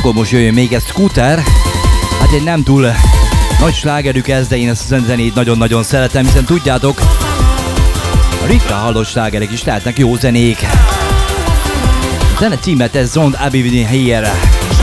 akkor most jöjjön még egy Scooter. Hát egy nem túl nagy slágerük ez, de én ezt a zenét nagyon-nagyon szeretem, hiszen tudjátok, ritka hallott slágerek is lehetnek jó zenék. A zene címet ez Zond Abivini Here.